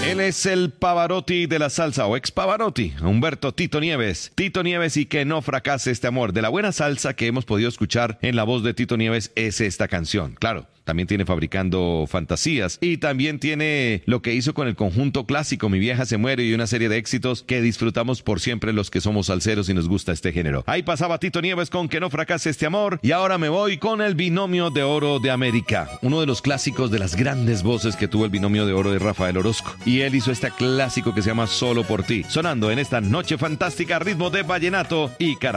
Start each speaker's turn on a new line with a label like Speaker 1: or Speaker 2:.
Speaker 1: Él es el Pavarotti de la salsa, o ex Pavarotti, Humberto Tito Nieves. Tito Nieves y Que no fracase este amor. De la buena salsa que hemos podido escuchar en la voz de Tito Nieves es esta canción. Claro, también tiene Fabricando Fantasías y también tiene lo que hizo con el conjunto clásico Mi vieja se muere y una serie de éxitos que disfrutamos por siempre los que somos salseros y nos gusta este género. Ahí pasaba Tito Nieves con Que no fracase este amor y ahora me voy con el Binomio de Oro de América, uno de los clásicos de las grandes voces que tuvo el Binomio de Oro de Rafael Orozco. Y él hizo este clásico que se llama Solo por ti, sonando en esta noche fantástica a ritmo de vallenato y